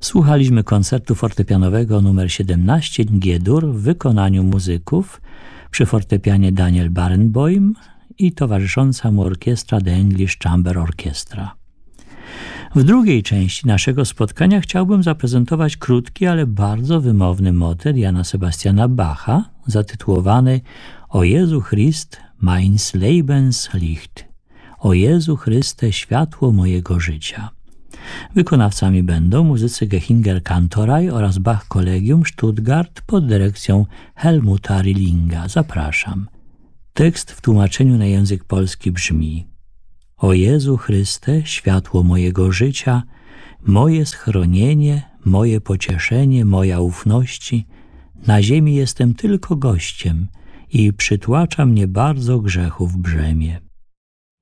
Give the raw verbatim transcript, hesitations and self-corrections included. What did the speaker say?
Słuchaliśmy koncertu fortepianowego nr siedemnaście G-dur w wykonaniu muzyków przy fortepianie Daniel Barenboim i towarzysząca mu orkiestra The English Chamber Orchestra. W drugiej części naszego spotkania chciałbym zaprezentować krótki, ale bardzo wymowny motet Jana Sebastiana Bacha zatytułowany O Jezu Christ, meins Lebens Licht. O Jezu Chryste, światło mojego życia. Wykonawcami będą muzycy Gehinger Kantorei oraz Bach Collegium Stuttgart pod dyrekcją Helmuta Rillinga. Zapraszam. Tekst w tłumaczeniu na język polski brzmi: O Jezu Chryste, światło mojego życia, moje schronienie, moje pocieszenie, moja ufności, na ziemi jestem tylko gościem i przytłacza mnie bardzo grzechów brzemię.